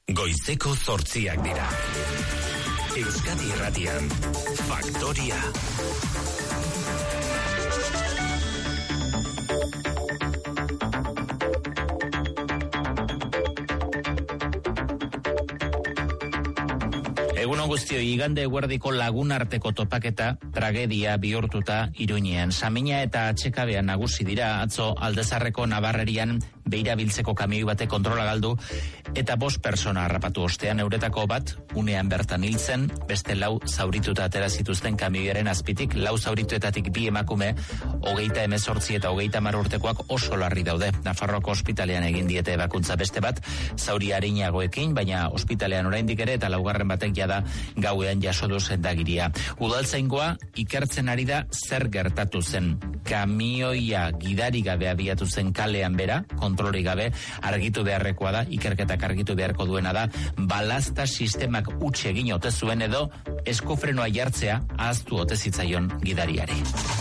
Goizeko 8 dira. Euskadi Irratian, Faktoria. Egunon guztioi, igande eguerdiko lagunarteko topaketa tragedia bihurtuta Iruñean. Samina eta atxekabean nagusi dira, atzo Aldezarreko Nabarrerian beira biltzeko kamioi bate kontrola galdu eta 5 persona harrapatu ostean, euretako bat unean bertan hiltzen, beste 4 zaurituta atera zituzten kamioiaren azpitik. 4 zaurituetatik 2 emakume, 38 eta 30 urtekoak oso larri daude. Nafarroako ospitalean egin diete ebakuntza, beste bat zauri arinagoekin, baina ospitalean oraindik ere, eta 4. batek jada gauean jaso du sendagiria. Udaltzaingoa ikertzen ari da zer gertatu zen. Kamioia gidari gabe abiatu zen kalean bera, kontroli gabe, argitu beharrekoa da, ikerketak argitu beharko duena da, balazta sistemak utxe egin ote zuen edo eskofrenoa jartzea ahaztu ote zitzaion gidariari.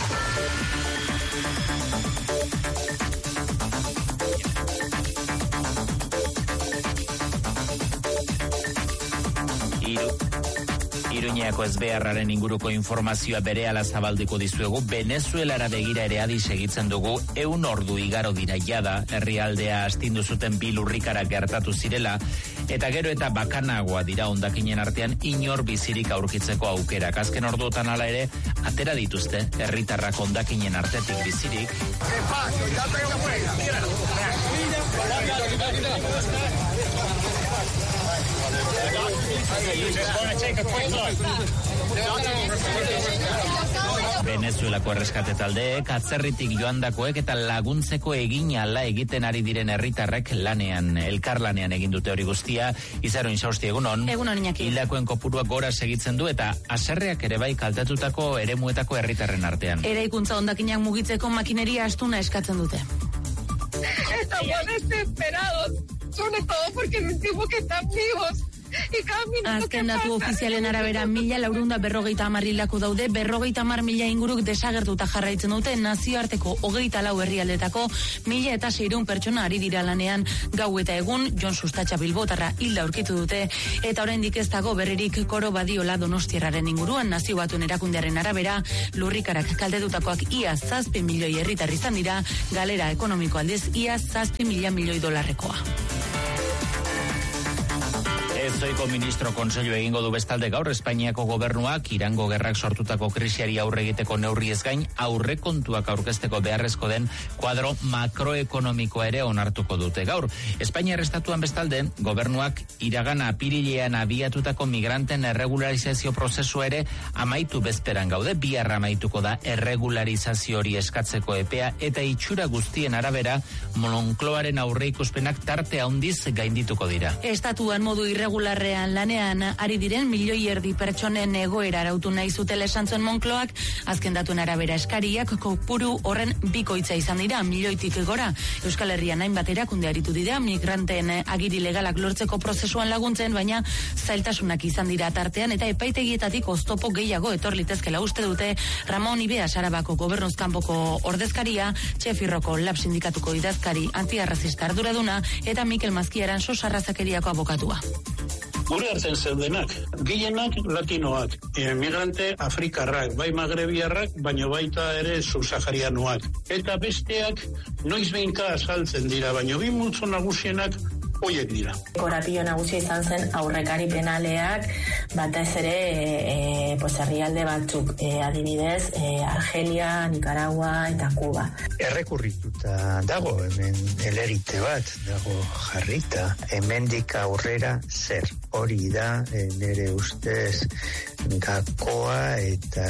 Iruñeako ezbeharraren inguruko informazioa berehala zabaldiko dizuegu. Venezuelara begira ere adi segitzen dugu. 100 ordu igaro dira jada, herrialdea astindu zuten 2 lurrikara gertatu zirela, eta gero eta bakanagoa dira hondakinen artean inor bizirik aurkitzeko aukerak. Azken orduotan hala ere, atera dituzte herritarrak hondakinen artetik bizirik. Venezuelako erreskate taldeek, atzerritik joandakoek eta laguntzeko egin ala egiten ari diren herritarrek lanean, elkarlanean egin dute hori guztia. Izaro Insausti, egunon. Egunon, Iñaki. Hildakoen kopuruak gora segitzen du eta haserreak ere bai kaltetutako eremuetako herritarren artean. Eraikuntza hondakinak mugitzeko makineria astuna eskatzen dute. Estamos desesperados, sobre todo porque sentimos que están vivos. Azken datu ofizialen arabera 1450 hildako daude, 50.000 inguruk desagertuta jarraitzen dute. Nazioarteko 24 herrialdetako 1600 pertsona ari dira lanean gau eta egun. Jon Sustatxa bilbotarra hilda aurkitu dute eta oraindik ez dago berririk Koro Badiola Donostiarraren inguruan. Nazio Batuen erakundearen arabera lurrikarak kaltetutakoak ia 7 milioi herritar izan dira, galera ekonomiko aldiz ia 7 milioi dolarrekoa. Ezoiko ministro kontseilu egingo du bestalde gaur. Espainiako gobernuak Irango gerrak sortutako krisiari aurre egiteko neurriez gain aurrekontuak aurkezteko beharrezko den kuadro makroekonomikoa ere onartuko dute gaur. Espainiar estatuan bestalde gobernuak iragana apirilean abiatutako migranten erregularizazio prozesua ere amaitu bezperan gaude. Bihar amaituko da erregularizazio hori eskatzeko epea eta itxura guztien arabera Moncloaren aurreikuspenak tarte handiz gaindituko dira. Estatuan modu irregularrean lanean ari diren 1,5 milioi pertsonen egoera arautu nahi zutela esan zuen Moncloak. Azken datuen arabera eskariak kopuru horren bikoitza izan dira, 1 milioitik gora. Euskal Herrian hainbat erakunde aritu dira migranteen agiri legalak lortzeko prozesuan laguntzen, baina zailtasunak izan dira tartean eta epaitegietatik oztopo gehiago etor litezkela uste dute. Ramon Ibeas Arabako gobernuz kanpoko ordezkaria, Txefirroko Lab sindikatuko idazkari antiarrazista arduraduna eta Mikel Mazkiaran sosarrazakeriako abokatua. Gure hartzen zeudenak, gehienak latinoak, emigrante afrikarrak, bai magrebiarrak, baino baita ere subsaharianoak. Eta besteak noiz behinka azaltzen dira, baino 2 multzo nagusienak hoiek dira. Korapio nagusia izan zen aurrekari penaleak, batez ere herrialde batzuk, adibidez, Argelia, Nicaragua eta Kuba. Errekurrituta dago, hemen elerite bat dago jarrita, hemendik aurrera zer. Hori da, nire ustez, gakoa eta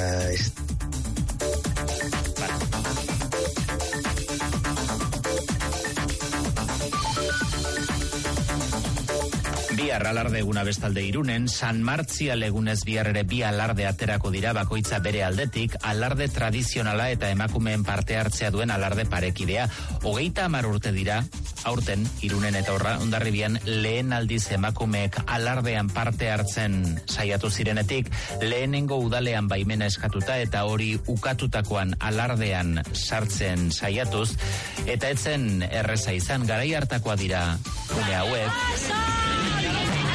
Bihar alarde eguna bestalde Irunen, San Martzial egunez bihar ere 2 alarde aterako dira, bakoitza bere aldetik, alarde tradizionala eta emakumeen parte hartzea duen alarde parekidea. 30 urte dira, aurten Irunen eta Hondarribian lehen aldiz emakumeek alardean parte hartzen saiatu zirenetik, lehenengo udalean baimena eskatuta eta hori ukatutakoan alardean sartzen saiatuz, eta etzen erreza izan, garai hartakoa dira une hauek.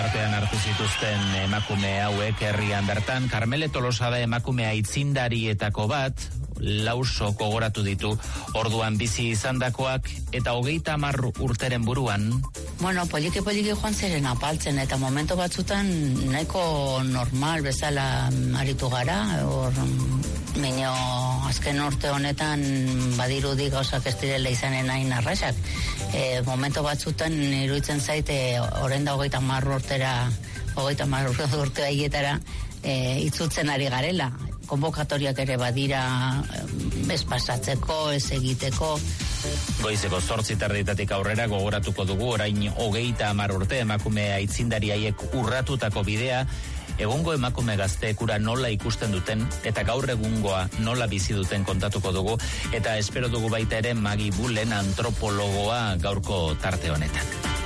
eskuartean hartu zituzten emakume hauek herrian bertan. Karmele Tolosa da emakumea aitzindarietako bat, lauso gogoratu ditu orduan bizi izandakoak eta 30 urteren buruan. Bueno, poliki joan ziren apaltzen eta momento batzutan nahiko normal bezala aritu gara, Mino, azken urte honetan badirudi gauzak ez direla izanen hain arrasak. Momento batzutan iruditzen zaite orain da 30 urte haietara itzutzen ari garela. Konbokatoriak ere badira ez pasatzeko, ez egiteko. Goizeko 8:30 aurrera gogoratuko dugu orain 30 urte emakume aitzindari haiek urratutako bidea. Egungo emakume gazteekura nola ikusten duten eta gaur egungoa nola bizi duten kontatuko dugu, eta espero dugu baita ere Magi Bullen antropologoa gaurko tarte honetan.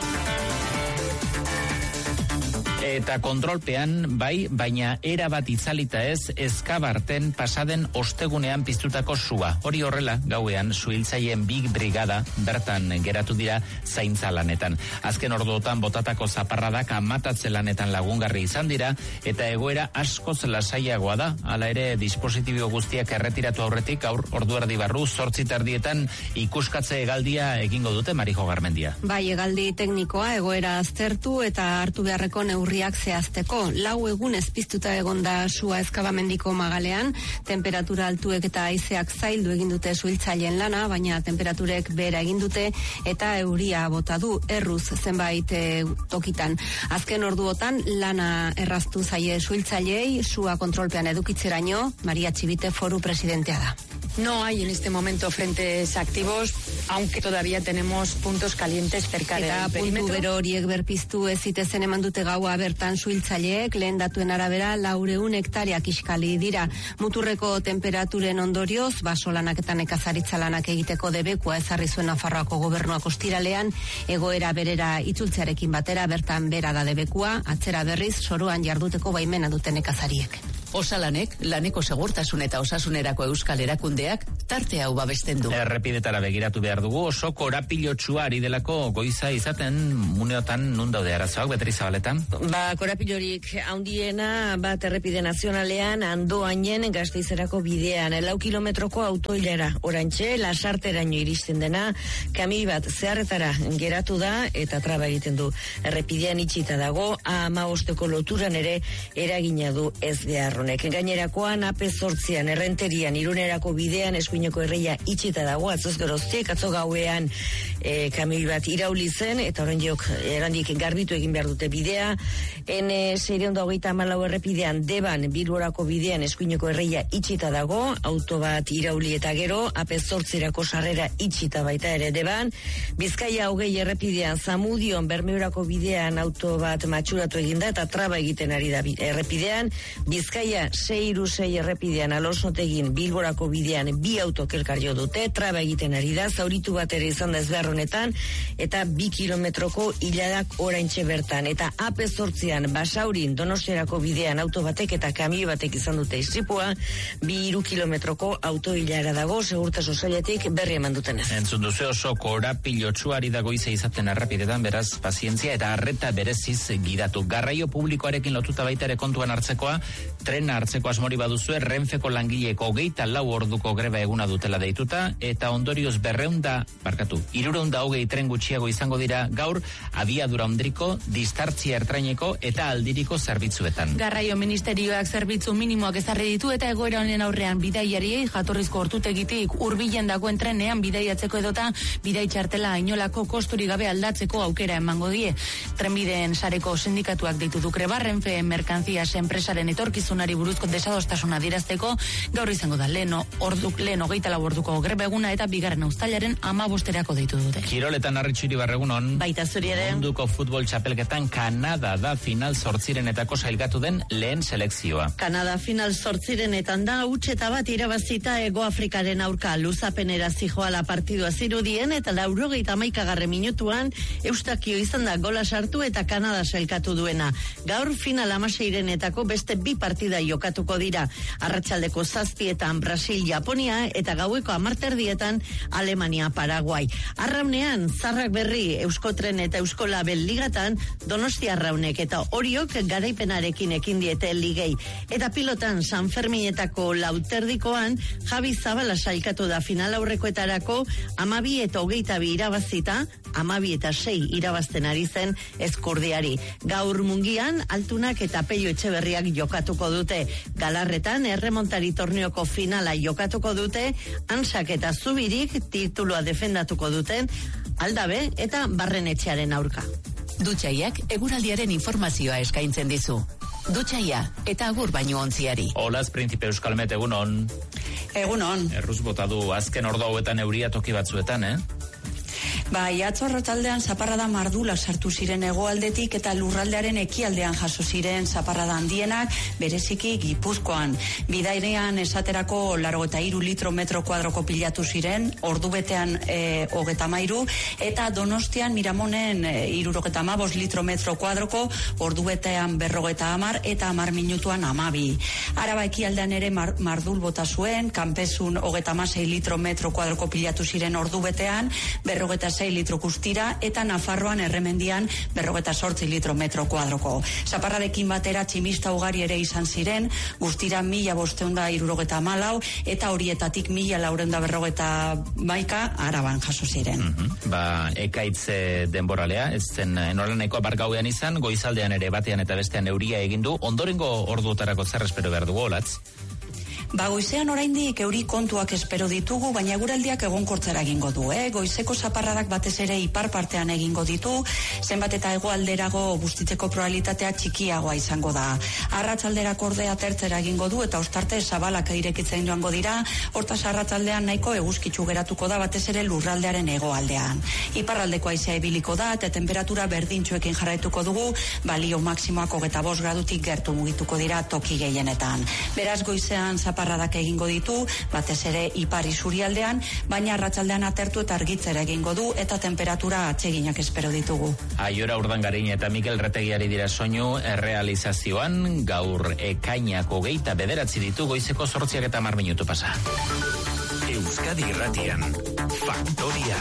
Eta kontrolpean bai, baina erabat itzalita ez, Ezkabarten pasaden ostegunean piztutako sua. Hori horrela, gauean suhiltzaileen Big Brigada bertan geratu dira zaintza lanetan. Azken orduotan botatako zaparradak amatatze lanetan lagungarri izan dira, eta egoera askoz lasaiagoa da. Hala ere, dispositibo guztiak erretiratu aurretik, gaur ordu erdi barru 8:30 ikuskatze hegaldia egingo dute, Marijo Garmendia. Bai, hegaldi teknikoa egoera aztertu eta hartu beharreko neurriak zehazteko. 4 egun ezpiztuta egonda sua Ezkabamendiko magalean, temperatura altuek eta haizeak zaildu egin dute suhiltzaileen lana, baina temperaturek behera egin dute eta euria bota du erruz zenbait tokitan. Azken orduotan lana erraztu zaie suhiltzaileei, sua kontrolpean edukitzeraino. Maria Txibite Foru presidentea da. No hay en este momento frentes activos, aunque todavía tenemos puntos calientes cerca del perímetro. Eta puntu bero horiek berpiztu ez zitezen eman dute gaua bertan suhiltzaileek, lehen datuen arabera 400 hektareak kiskali dira. Muturreko temperaturen ondorioz, basolanak eta nekazaritza lanak egiteko debekua ezarri zuen Nafarroako gobernuak ostiralean, egoera berera itzultzearekin batera bertan bera da debekua, atzera berriz soroan jarduteko baimena duten nekazariek. Osalanek, laneko segurtasun eta osasunerako euskal erakundeak, tarte hau babesten du. Errepidetara begiratu behar dugu, oso korapilotsua ari delako goiza izaten, muneotan nun daude arazoak, Beatriz Zabaletan? Korapilorik handiena bat errepide nazionalean, Andoainen Gasteizerako bidean, 4 kilometroko autoilara, orantxe, Lasarteraino iristen dena, kamioi bat zeharretara geratu da, eta traba egiten du. Errepidean itxita dago, 15 loturan ere eragina du ez beharro. Gainerakoan, AP8an, Errenterian, Irunerako bidean, eskuineko erreia itxita dago, atzoz geroztiek, atzo gauean kamioi bat irauli zen, eta horren jok erandik garbitu egin behar dute bidea. N634 errepidean, Deban, Bilborako bidean, eskuineko erreia itxita dago, auto bat irauli eta gero, AP8erako sarrera itxita baita ere Deban. Bizkaia 20 errepidean, Zamudion, Bermeurako bidean, auto bat matxuratu eginda, eta traba egiten ari da errepidean. Bizkaia 636 errepidean, Alonsotegin, Bilborako bidean 2 autok elkar jo dute, traba egiten ari da, zauritu bat ere izan da ezbehar honetan, eta 2 kilometroko hiladak oraintxe bertan. Eta AP8an, Basaurin, Donostiarako bidean auto batek eta kamioi batek izan dute istripua, 2 kilometroko auto hilara dago, segurtasun sailetik berri eman dutenez. Entzun duzu, oso korapilotsuari dago izaten errepidetan, beraz, pazientzia eta arreta bereziz gidatu. Garraio publikoarekin lotuta baita ere kontuan hartzekoa, trena hartzeko asmori baduzue, Renfeko langileko 24 orduko greba eguna dutela deituta, eta ondorioz 320 tren gutxiago izango dira gaur, abiadura handiko, distartzia ertraineko eta aldiriko zerbitzuetan. Garraio ministerioak zerbitzu minimoak ezarri ditu eta egoera honen aurrean bidaiariei jatorrizko ortutegitik hurbilen dagoen trenean bidaiatzeko edota bidaitxartela inolako kosturi gabe aldatzeko aukera emango die. Trenbideen sareko sindikatuak deitu du greba, Renfe merkantzias enpresaren etorkizunari buruzko desadostasuna adierazteko gaur izango da lehen 24 orduko greba eguna eta bigarren uztailaren 15erako deitu dute. Kiroletan Arritxuri Barregunon. Baita zuri ere. Munduko futbol txapelketan Kanada da final 8renetako sailkatu den lehen selekzioa. Kanada final 8renetan da, utxeta bat irabazita Hego Afrikaren aurka luzapenera zijoala partidua zirudien eta 91. minutuan Eustakio izan da gola sartu eta Kanada sailkatu duena. Gaur final 16renetako beste 2 partida jokatuko dira. Arratsaldeko 7etan Brasil-Japonia eta gaueko 10:00 Alemania Paraguai. Arraunean, Zarrak Berri, Euskotren eta Euskolabel ligatan, Donostia Arraunek eta Oriok garaipenarekin ekin diete ligei. Eta pilotan San Ferminetako lauterdikoan, Javi Zabala sailkatu da final aurrekoetarako 12 eta 22 irabazita, 12 eta 6 irabazten ari zen Eskurdiari. Gaur Mungian, Altunak eta Pello Etxeberriak jokatuko dute. Galarretan, erremontari torneoko finala jokatuko dute, Ansak eta Zubirik titulua defendatuko duten, Aldabe eta Barrenetxearen aurka. Dutxaiak eguraldiaren informazioa eskaintzen dizu. Dutxaia eta agur baino ontziari. Olaz, Príncipe Euskalmet, egunon. Egunon. Erruz bota du azken ordu hauetan euria toki batzuetan, Bai, atzo arratsaldean zaparrada mardula sartu ziren hegoaldetik eta lurraldearen ekialdean jaso ziren zaparrada handienak, bereziki Gipuzkoan. Bidairean esaterako 83 litro metro kuadroko pilatu ziren, ordubetean 33, eta Donostian Miramonen 75 litro metro kuadroko, ordubetean 50 eta 10 minutuan 12. Araba ekialdean ere mardul bota zuen, Kanpezun 36 litro metro kuadroko pilatu ziren ordubetean, 56 litro guztira, eta Nafarroan Erremendian 58 litro metro kuadroko. Zaparradekin batera tximista ugari ere izan ziren, guztira 1574 eta horietatik 1450 Araban jaso ziren. Ekaitze denboralea, ez zen nolaneko bargauean izan, goizaldean ere batean eta bestean euria egindu, ondorengo orduotarako zer espero behar dugu, Olatz? Goizean oraindik euri kontuak espero ditugu, baina eguraldiak egonkortzera egingo du. Goizeko zaparradak batez ere ipar partean egingo ditu, zenbat eta hegoalderago bustitzeko probabilitatea txikiagoa izango da. Arratsalderako ordea atertzera egingo du eta ostarte zabalak irekitzen joango dira, hortaz arratsaldean nahiko eguzkitsu geratuko da batez ere lurraldearen hegoaldean. Iparraldeko haizea ibiliko da eta temperatura berdintsuekin jarraituko dugu, balio maksimoak 25 gradutik gertu mugituko dira toki gehienetan. Beraz goizean zaparradak egingo ditu, batez ere ipar isurialdean, baina arratsaldean atertu eta argitzera egingo du eta temperatura atseginak espero ditugu. Aiora Urdangarin eta Mikel Retegiari dira soinu errealizazioan, gaur ekainak 29 ditu, goizeko 8 eta 10 minutu pasa. Euskadi Irratian, Faktoria.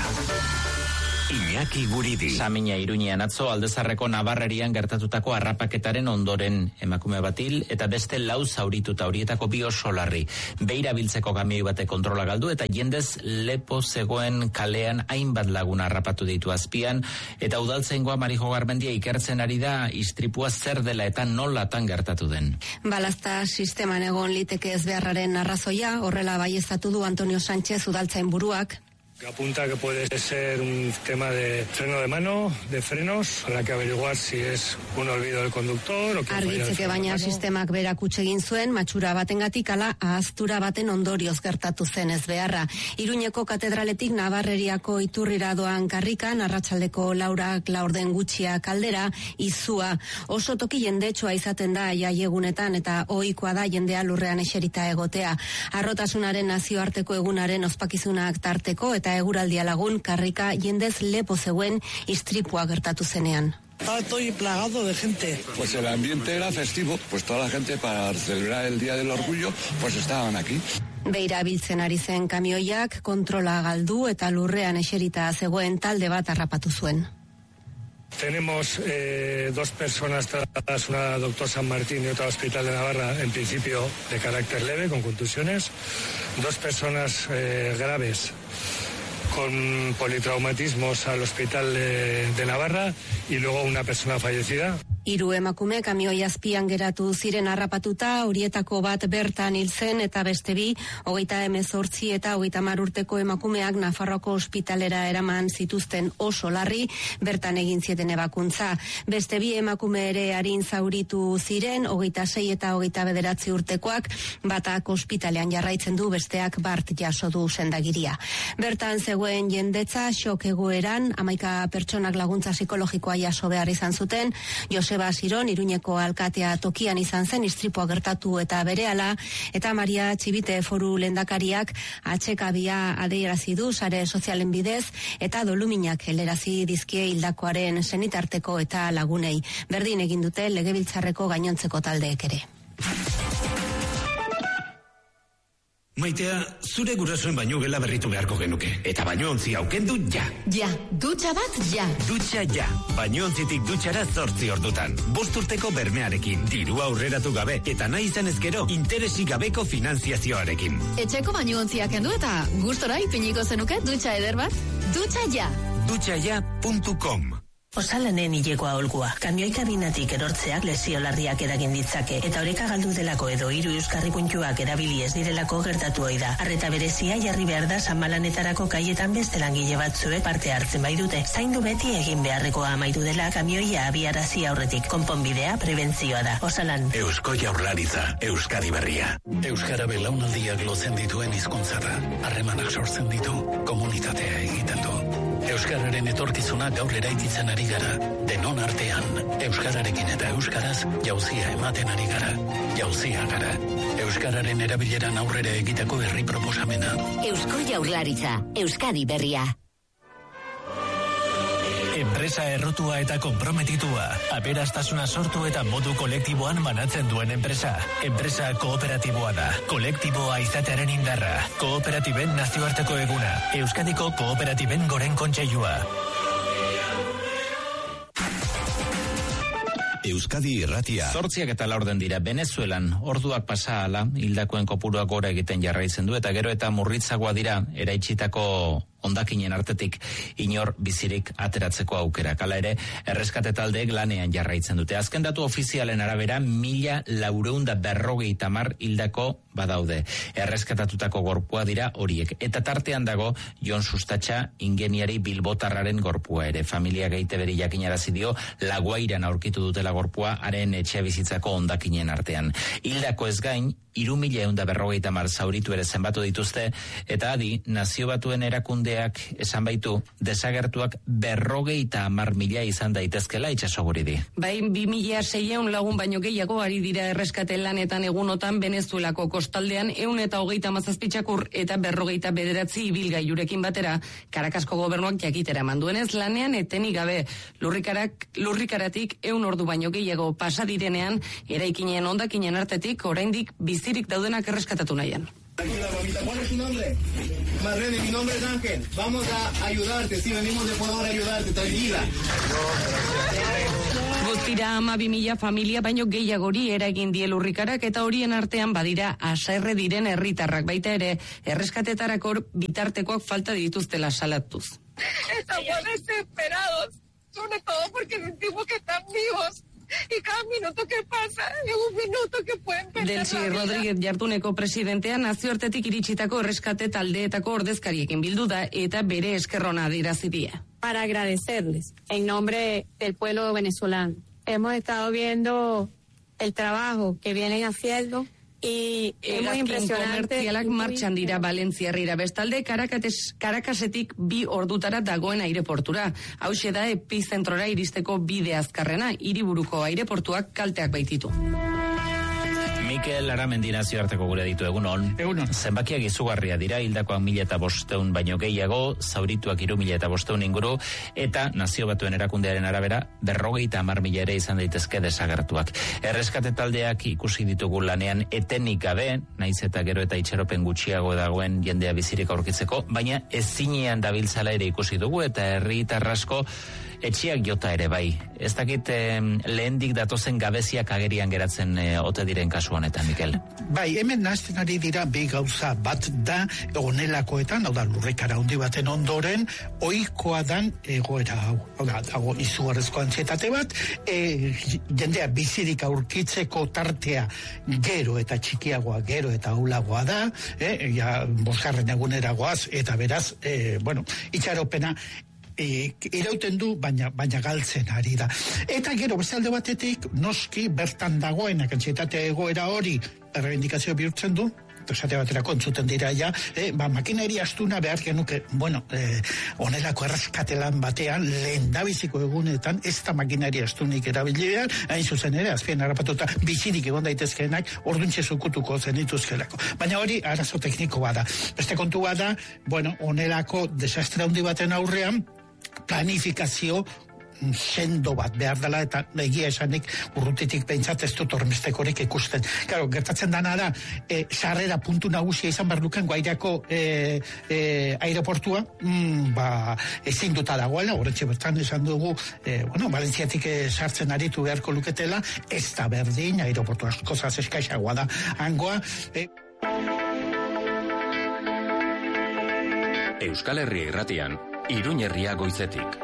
Iñaki Guridi. Samina Iruñean atzo Aldezarreko Nabarrerian gertatutako harrapaketaren ondoren emakume batil eta beste 4 zaurituta, horietako 2 oso larri. Beira biltzeko kamioi batek kontrola galdu eta jendez lepo zegoen kalean hainbat lagun harrapatu ditu azpian, eta udaltzaingoa Marijo Garmendia ikertzen ari da istripua zer dela eta nolatan gertatu den. Balazta sisteman egon liteke ez beharraren arrazoia, horrela baieztatu du Antonio Sánchez udaltzain buruak. Apunta que puede ser un tema de freno de mano, de frenos, habrá que averiguar si es un olvido del conductor o que argitzeke baina sistemak berak utz egin zuen matxura batengatik ala ahaztura baten ondorioz gertatu zen ez beharra. Iruñeko katedraletik Nabarreriako iturrira doan karrikan arratsaldeko 4 gutxia kaldera izua. Oso toki jendetsua izaten da jaiegunetan eta ohikoa da jendea lurrean eserita egotea. Harrotasunaren nazioarteko egunaren ospakizunak tarteko eta eguraldia lagun karrika jendez lepo zegoen istripua gertatu zenean. Estaba todo plagado de gente. Pues el ambiente era festivo, pues toda la gente para celebrar el Día del Orgullo, pues estaban aquí. Beira biltzen ari zen kamioiak kontrola galdu eta lurrean eserita zegoen talde bat harrapatu zuen. Tenemos 2 personas tratadas, una doctor San Martín y otra Hospital de Navarra, en principio de carácter leve, con contusiones. 2 personas graves con politraumatismos al Hospital de Navarra y luego una persona fallecida. 3 emakume kamioi azpian geratu ziren harrapatuta, horietako bat bertan hil zen eta beste 2, 38 eta 30 urteko emakumeak Nafarroako ospitalera eraman zituzten oso larri, bertan egin zieten ebakuntza. Beste 2 emakume ere arin zauritu ziren, 26 eta 29 urtekoak, batak ospitalean jarraitzen du, besteak bart jaso du sendagiria. Bertan zegoen jendetza xok egoeran, 11 pertsonak laguntza psikologikoa jaso behar izan zuten. Joseba Siron, Iruñeko alkatea tokian izan zen istripua gertatu eta berehala, eta Maria Txibite foru lehendakariak atsekabia adierazi du sare sozialen bidez eta doluminak helerazi dizkie hildakoaren senitarteko eta lagunei. Berdin egin dute Legebiltzarreko gainontzeko taldeek ere. Maitea, zure gurasoen baino gela berritu beharko genuke. Eta bainoontzi aukendu ja. Ja, dutxa bat ja. Dutxa ja. Bainoontzitik dutxara 8 ordutan. 5 urteko bermearekin, dirua aurreratu gabe, eta nahi izan ezkero, interesik gabeko finanziazioarekin. Etxeko bainoontziak kendu eta gustora ipiniko zenuke dutxa eder bat. Dutxa ja. Dutxaja.com. Osalanen hileko aholkua. Kamioi kabinatik erortzeak lesio larriak eragin ditzake eta oreka galdu delako edo 3 euskarri puntuak erabili ez direlako gertatu ohi da. Arreta berezia jarri behar da sanmalanetarako kaietan beste langile batzuek parte hartzen bai dute. Zaindu beti egin beharrekoa amaitu dela kamioia abiarazi aurretik. Konponbidea prebentzioa da. Osalan. Eusko Jaurlaritza, Euskadi berria. Euskara belaunaldiak lotzen dituen hizkuntza da. Harremanak sortzen ditu, komunitatea egiten du. Euskararen etorkizuna gaur eraikitzen ari gara. Denon artean, euskararekin eta euskaraz jauzia ematen ari gara. Jauzia gara. Euskararen erabileran aurrera egiteko herri proposamena. Eusko Jaurlaritza, Euskadi berria. Enpresa errotua eta konprometitua. Aberastasuna sortu eta modu kolektiboan banatzen duen enpresa. Enpresa kooperatiboa da. Kolektiboa izatearen indarra. Kooperatiben nazioarteko eguna. Euskadiko kooperatiben goren kontseilua. Euskadi Irratia. 8:04 dira. Venezuelan orduak pasa ala, hildakoen kopuruak gora egiten jarraitzen du eta gero eta murritzagoa dira eraitsitako hondakinen artetik inor bizirik ateratzeko aukera. Hala ere, erreskate taldeek lanean jarraitzen dute. Azken datu ofizialen arabera 1450 hildako badaude. Erreskatatutako gorpua dira horiek. Eta tartean dago Jon Sustatxa ingeniari bilbotarraren gorpua ere. Familia Geiteberi jakinarazi dio Laguairan aurkitu dutela gorpua haren etxea bizitzako hondakinen artean. Hildako ez gain, 3150 zauritu ere zenbatu dituzte, eta adi, Nazio Batuen erakundeak esan baitu, desagertuak 50.000 izan daitezkela itsasoguridi. Bai, 2600 lagun baino gehiago ari dira erreskate lanetan egunotan Venezuelako kostaldean 137 txakur eta 59 ibilgailurekin batera, Karakasko gobernuak jakitera manduenez lanean etenik gabe. Lurrikaratik 100 ordu baino gehiago pasa direnean, eraikinen hondakinen artetik oraindik bizirik daudenak erreskatatu nahian. Tranquila, mamita, ¿cuál es tu nombre? Marlene, mi nombre es Ángel. Vamos a ayudarte, sí, venimos de Ecuador a ayudarte, tranquila. Guztira 12.000 familia baino gehiagori eragin die lurrikarak eta horien artean badira haserre diren herritarrak baita ere erreskatetarako bitartekoak falta dituztela salatuz. Estamos desesperados, sobre todo porque sentimos que están vivos. Y cada minuto que pasa, es un minuto que pueden perder. Delcy Rodríguez Jarduneko presidentea nazioartetik iritsitako erreskate taldeetako ordezkariekin bildu da eta bere eskerrona adierazi die. Para agradecerles en nombre del pueblo venezolano. Hemos estado viendo el trabajo que vienen haciendo y hemos impresionante. Komertzialak martxan dira Valentziarrira bestalde Carakasetik 2 ordutara dagoen aireportura. Hauxe da epizentrora iristeko bide azkarrena, hiriburuko aireportuak kalteak baititu. Mikel Aramendi nazioarteko gure ditu egunon. Zenbakiak izugarria dira, hildakoak 1500 baino gehiago, zaurituak 3500 inguru, eta Nazio Batuen erakundearen arabera 50.000 ere izan daitezke desagertuak. Erreskate taldeak ikusi ditugu lanean etenik gabe, naiz eta gero eta itxeropen gutxiago dagoen jendea bizirik aurkitzeko, baina ezinean dabiltzala ere ikusi dugu eta herritar asko etxiak jota ere bai. Ez dakit lehendik datozen gabeziak agerian geratzen ote diren kasu honetan, Mikel. Bai, hemen nahazten ari dira bi gauza bat da honelakoetan, hau da lurrikara handi baten ondoren, ohikoa dan egoera hau. Hau da, dago izugarrizko antsietate bat, jendea bizirik aurkitzeko tartea gero eta txikiagoa, gero eta aulagoa da, ja 5. eguneragoaz, eta beraz, itxaropena irauten du, baina galtzen ari da. Eta gero, beste alde batetik, noski bertan dagoen antsietate egoera hori errebindikazio bihurtzen du, esate batera kontzuten dira ja, makineria astuna behar genuke, onelako erreskatelan batean, lehendabiziko egunetan, ez da makineria astunik erabilidean, hain zuzen ere, azpien harrapatuta bizirik egon daitezkeenak, orduntxe zukutuko zenituzkelako. Baina hori, arazo tekniko bada. Beste kontu bada, onelako desastre handi baten aurrean, planifikazio sendo bat behar dela, eta egia esanik urrutitik behintzat ez dut hormestekorik ikusten. Claro, gertatzen dana da, sarrera puntu nagusia izan behar duken Guairako aireportua, ezin duta dagoela, horretxe bertan esan dugu, Valentziatik sartzen aritu beharko luketela, ez da berdin, aireportu asko eskaixagoa da hangoa. Euskal Herria irratian, Iruñ herria goizetik.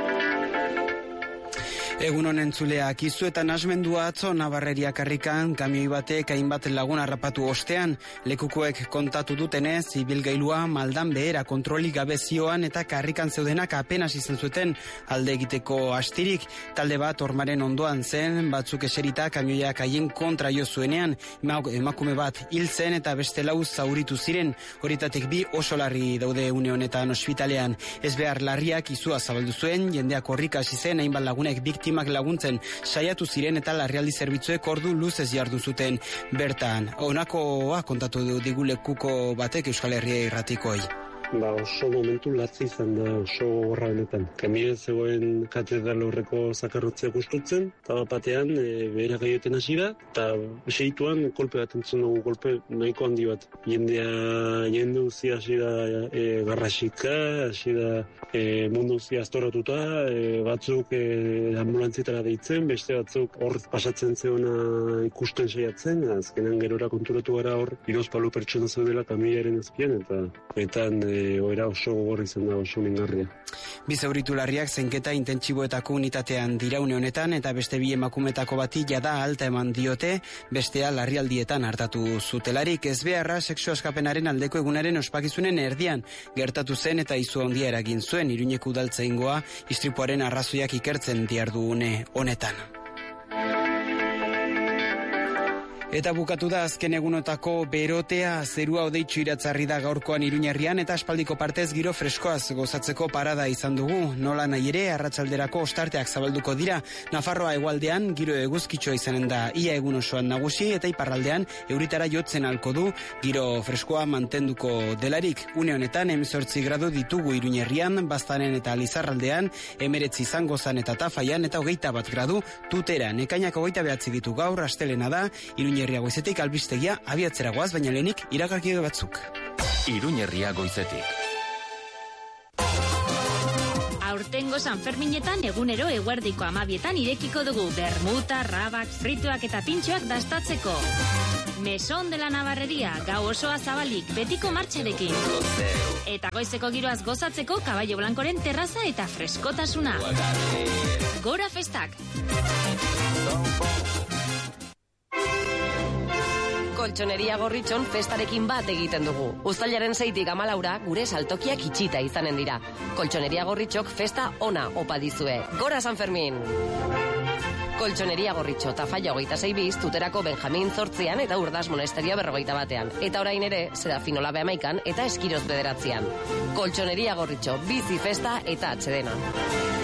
Egun honen entzuleak, izu eta nasmendua atzo Nabarreria karrikan, kamioi batek hainbat lagun harrapatu ostean, lekukoek kontatu dutenez, ibilgailua maldan behera kontrolik gabe zioan eta karrikan zeudenak apenas izan zuten alde egiteko astirik. Talde bat ormaren ondoan zen, batzuk eserita kamioiak haien kontra jo zuenean, emakume bat hil zen eta beste lau zauritu ziren, horietatik bi oso larri daude une honetan ospitalean. Ez behar larriak izua zabaldu zuen, jendeak horrik hasi zen, hainbat lagunek biktimak laguntzen saiatu ziren eta larrialdi zerbitzuek ordu luzez jardun zuten bertan. Honakoa kontatu digu lekuko batek Euskal Herria irratikoi. Oso momentu latzi izan da, oso horra benetan. Kamioen zegoen katedral horreko zakarrotzea gustutzen, eta batean behera gaioten hasi da, eta seituan kolpe bat entzun dugu, kolpe nahiko handi bat. Jende uzia hasi da garrasika, hasi da mundu uzia astoratuta, batzuk ambulantzitara deitzen, beste batzuk hor pasatzen zeona ikusten saiatzen, azkenan gerora konturatu gara hor, 3 pertsona zeudela kamioiaren azpian, eta oera oso gogorra izan da, oso mingarria. Bi zauritu larriak zenketa intentsiboetako unitatean dira une honetan, eta beste bi emakumetako bati jada alta eman diote, bestea larrialdietan hartatu zutelarik. Ez beharra sexu askapenaren aldeko egunaren ospakizunen erdian gertatu zen eta izu handia eragin zuen Iruñeko udaltzaingoa istripuaren arrazoiak ikertzen diardu une honetan. Eta bukatu da azken egunotako berotea, zerua hodeitsu iratzarri da gaurkoan Iruñ herrian eta aspaldiko partez giro freskoaz gozatzeko parada izan dugu. Nola nahi ere, arratsalderako ostarteak zabalduko dira. Nafarroa hegoaldean giro eguzkitxoa izanen da ia egun osoan nagusi eta iparraldean euritara jotzen halko du giro freskoa mantenduko delarik. Une honetan 18 gradu ditugu Iruñ herrian, Baztanen eta Lizarraldean, 19 Zangozan eta Tafaian eta 21 gradu Tuteran. Ekainak 29 ditu gaur, astelena da, Iruñ herria goizetik albistegia abiatzera goaz, baina lehenik iragarki batzuk. Iruñ herria goizetik. Aurtengo San Ferminetan egunero eguerdiko 12etan irekiko dugu bermuta, rabak, frituak eta pintxoak dastatzeko. Mesón de la Navarreria, gau osoa zabalik, betiko martxarekin. Eta goizeko giroaz gozatzeko Caballo Blancoren terraza eta freskotasuna. Gora festak! Koltxoneria Gorritxon festarekin bat egiten dugu. Uztailaren 6tik 14 gure saltokiak itxita izanen dira. Koltxoneria Gorritxok festa ona opa dizue. Gora San Fermin! Koltxoneria Gorritxo, Tafalla 26 Tuterako Benjamin 8 eta Urdas Monesteria 41. Eta orain ere, Serafino Labe 11 eta Eskiroz 9. Koltxoneria Gorritxo, bizi festa eta atsedena.